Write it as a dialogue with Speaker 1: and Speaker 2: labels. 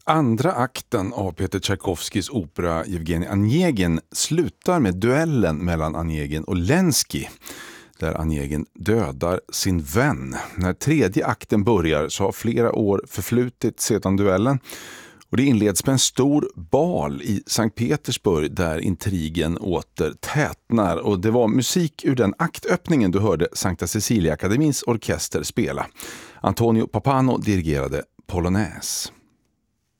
Speaker 1: Andra akten av Peter Tchaikovskys opera Evgenij Onegin slutar med duellen mellan Onegin och Lenski, där Onegin dödar sin vän. När tredje akten börjar så har flera år förflutit sedan duellen, och det inleds med en stor bal i Sankt Petersburg där intrigen åter tätnar, och det var musik ur den aktöppningen du hörde Sankta Cecilia Akademins orkester spela. Antonio Pappano dirigerade Polonaise.